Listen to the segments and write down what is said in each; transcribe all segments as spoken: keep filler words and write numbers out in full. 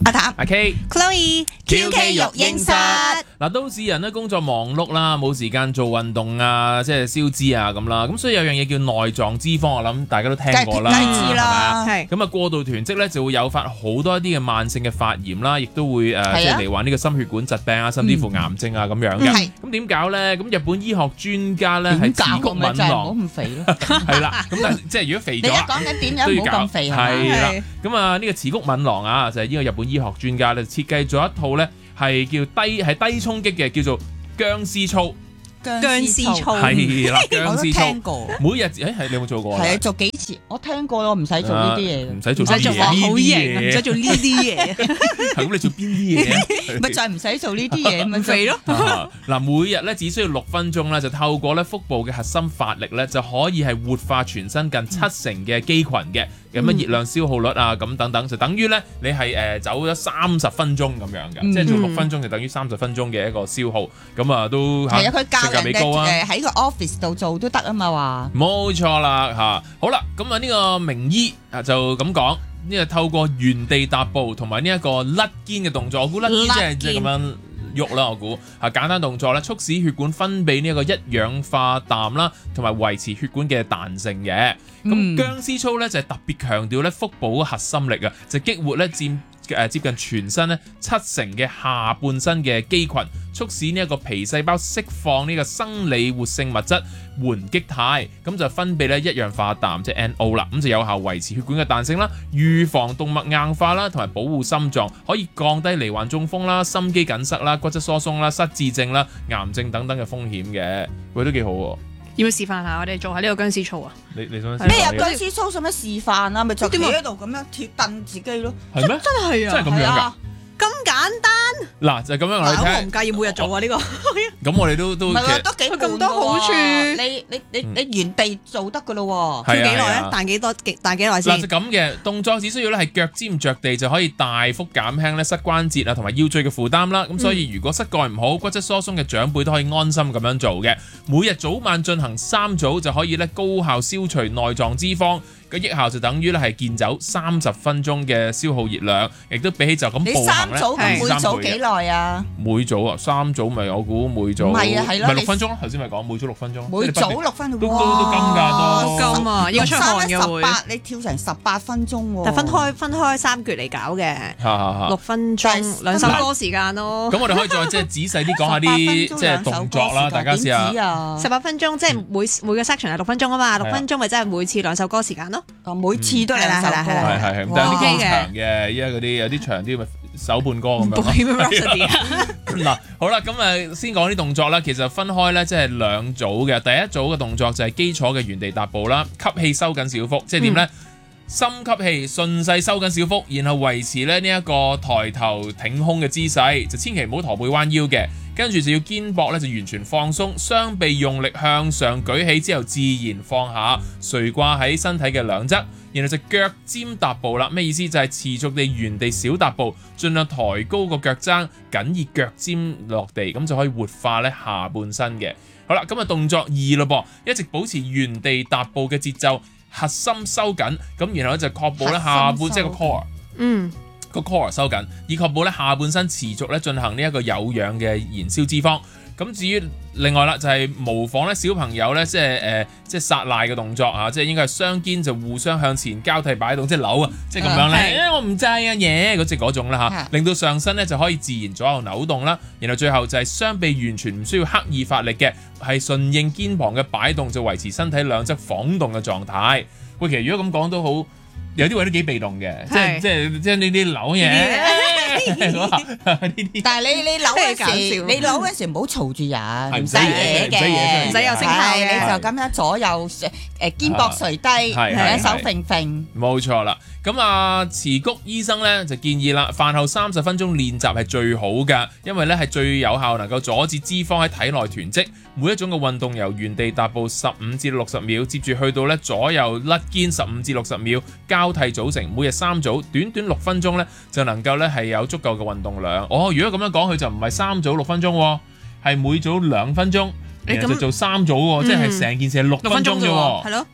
阿譚、 阿 K、Chloe、Q K 育嬰室。 嗱，都市人咧工作忙碌啦，冇時間做運動啊，即係消脂啊咁啦。咁所以有樣嘢叫內臟脂肪，我諗大家都聽過啦， 梗係知啦， 係咁啊，過度囤積咧就會誘發好多一啲嘅慢性嘅發炎啦，亦都會誒、呃、即係嚟患呢個心血管疾病啊，甚至乎癌症啊咁樣嘅。 係咁點搞咧？咁日本醫學專家咧係點持谷敏搞咪就係唔好郎， 咁肥咯。 係啦。咁但係即係如果肥你而家咗， 講緊點都要搞樣唔好咁肥係嘛？ 係啦係。 咁啊，呢個持谷敏郎啊，就係、呢個日本醫學專家咧設計咗一套咧係叫低係低衝擊嘅，叫做僵屍操。 僵僵屍操係啦， 我都僵屍操聽。過。 每日誒係你有冇做過啊？ 係啊，做幾次我聽過咯，唔使做呢啲嘢唔使做唔使做呢啲嘢話好呢啲型啊，唔嘢使做呢啲嘢， 係咁，你做邊啲嘢啊？ 咪就係唔使做呢啲嘢，咪肥咯。 啊嗱，每日咧只需要六分鐘咧，就透過咧腹部嘅核心發力咧，就可以係活化全身近七成嘅肌群嘅，咁樣熱量消耗率啊，咁等等，就等於咧你係誒、呃、走咗三十分鐘咁樣嘅， 嗯即係做六分鐘就等於三十分鐘嘅一個消耗，咁啊都嚇係啊，佢教性價人哋比高啊！ 誒喺個 office 度做都得啊嘛話。 冇錯啦嚇，好啦，咁啊呢個名醫啊就咁講，呢個透過原地踏步同埋呢一個甩肩嘅動作，我估甩肩即係即係咁樣喐啦，我估啊簡單動作咧，促使血管分泌呢一個一氧化氮啦，同埋維持血管嘅彈性嘅。咁、 嗯僵屍操咧就係、特別強調咧腹部嘅核心力啊，就激活咧佔誒接近全身咧七成嘅下半身嘅肌群，促使呢一個皮細胞釋放呢個生理活性物質緩激肽，咁就分泌咧一氧化氮即係 N O 啦，咁就有效維持血管嘅彈性啦，預防動脈硬化啦，同埋保護心臟，可以降低罹患中風啦、心肌梗塞啦、骨質疏鬆啦、失智症啦、癌症等等嘅風險嘅，喂都幾好喎！ 要唔要示範下我哋做下呢個僵屍操啊？ 你你想咩啊？ 係僵屍操使乜示範啊？咪就企喺度咁樣貼凳自己咯。 咩？ 真係真係咁樣㗎？ 係啊， 咁簡單。 嗱就係咁樣我哋嗱，我睇唔，介意每日做啊呢個。 咁我哋都都唔係喎， 其實都幾咁多好處你你你你原地做得噶咯喎。 係啊跳幾耐係啊啊？彈幾多幾彈幾耐先嗱就？咁嘅動作，只需要咧係腳尖着地就可以大幅減輕咧膝關節啊同埋腰椎嘅負擔啦。咁所以如果膝蓋唔好、骨質疏鬆嘅長輩都可以安心咁樣做嘅。每日早晚進行三組就可以咧高效消除內臟脂肪。個益效就等於咧係健走三十分鐘嘅消耗熱量，亦都比起就咁你三步行咧， 組咁每係三組幾倍嘅。 耐啊？ 每組啊，三組咪我估每組唔係啊係咯你咪六分鐘咯。頭先咪講每組六分鐘， 每即係你不斷組六分鐘， 都都都金㗎都都金啊應該出汗嘅會十八，你跳成十八分鐘喎。 但分開分開三橛嚟搞嘅， 嚇嚇嚇六分但鐘係兩首歌時間咯。 咁我哋可以再即係仔細啲講下啲即係動作啦，大家試下。 下十八分鐘即係每每個 section 係六分鐘啊嘛，六分鐘咪即係每次兩首歌時間咯。 哦，每次都兩首歌， 係啦係係係， 哇但係有啲 OK 好嘅長嘅，依家嗰啲有啲長啲咪首半歌咁樣咯。 Bohemian Rhapsody 啊嗱，好啦，咁誒先講啲動作啦。其實分開咧，即係兩組嘅。第一組嘅動作就係基礎嘅原地踏步啦，吸氣收緊小腹，即係點咧？深吸氣，順勢收緊小腹，然後維持咧呢一個抬頭挺胸嘅姿勢，就千祈唔好駝背彎腰嘅。跟住就要肩膊咧就完全放鬆，雙臂用力向上舉起之後自然放下，垂掛喺身體嘅兩側，然後就腳尖踏步啦。咩意思？就係持續地原地小踏步，盡量抬高個腳踭，緊以腳尖落地，咁就可以活化咧下半身嘅。好啦，咁啊動作二咯噃，一直保持原地踏步嘅節奏，核心收緊，咁然後咧就確保咧下半即係個 core。 嗯， 個 core 收緊，以確保咧下半身持續咧進行呢一個有氧嘅燃燒脂肪。咁至於另外啦，就係、是、模仿咧小朋友咧，即係誒、呃，即係撒賴嘅動作啊，即係應該係雙肩就互相向前交替擺動，即係扭啊，即係咁樣咧。誒、我唔制啊嘢，嗰隻嗰種啦嚇，令到上身咧就可以自然左右扭動啦。然後最後就係雙臂完全唔需要刻意發力嘅，係順應肩膀嘅擺動就維持身體兩側晃動嘅狀態。喂，其實如果咁講都好。有啲位都幾被動嘅，即係即係即係呢啲扭嘢，呢啲。 但係你你扭嗰時， 真係搞笑你扭嗰時唔好嘈住人， 唔使嘢嘅， 唔使嘢唔使有聲效係嘅你就咁樣左右誒肩膊垂低， 係係一手揈揈。 冇錯啦，咁啊，慈谷醫生咧就建議啦，飯後三十分鐘練習係最好㗎，因為咧係最有效能夠阻止脂肪喺體內囤積。每一種嘅運動由原地踏步十五至六十秒，接住去到咧左右甩肩十五至六十秒，交替組成，每日三組，短短六分鐘咧就能夠咧係有足夠嘅運動量。哦，如果咁樣講，佢就唔係三組六分鐘喎，係每組兩分鐘，然後就做三組喎，即係成件事係六分鐘啫喎。 係咯。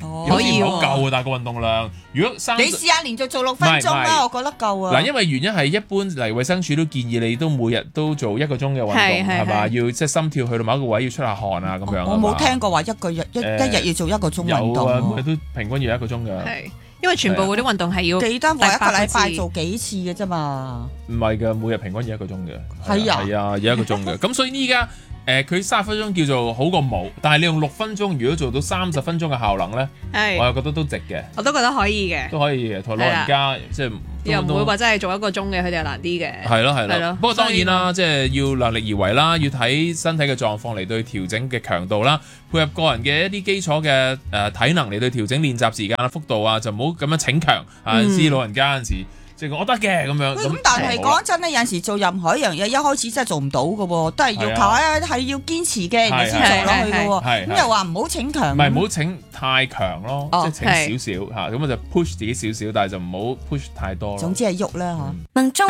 哦可以喎好夠啊，但係個運動量，如果三你試下連續做六分鐘唔係唔啦，我覺得夠啊。 嗱，因為原因係一般嚟衛生署都建議你都每日都做一個鐘嘅運動， 係係係嘛？ 係要即係心跳去到某一個位要出下汗啊咁樣。 我冇聽過話一個日一一日要做一個鐘運有啊， 動喎。 每日都平均要一個鐘㗎。 係，因為全部嗰啲運動係要記得話一個禮拜第八個字做幾次嘅啫嘛。 唔係㗎，每日平均要一個鐘嘅。 係啊係啊，要一個鐘嘅。咁所以依家誒佢三十分鐘叫做好過冇，但係你用六分鐘，如果做到三十分鐘嘅效能咧，我係， 又覺得都值嘅， 我都覺得可以嘅， 都可以嘅。同老人家即係又唔會都話真係做一個鐘嘅，佢哋係難啲嘅。 係咯係咯係咯， 不過當然啦， 所以即係要量力而為啦，要睇身體嘅狀況嚟對調整嘅強度啦，配合個人嘅一啲基礎嘅誒體能嚟對調整練習時間啊、幅度啊，就唔好咁樣逞強啊！ 嗯知老人家有陣時即係我得嘅咁樣。 喂咁但係就好啦講真咧，有陣時做任何一樣嘢，一開始真係做唔到嘅喎，都係要靠係係要堅持嘅，然後先係做落去嘅係係喎。咁又話唔好逞強。 唔係唔好逞太強咯， 哦即係逞少少嚇，咁我就 push 自己少少，但係就唔好 push 太多咯。 總之係喐啦嚇。 嗯夢中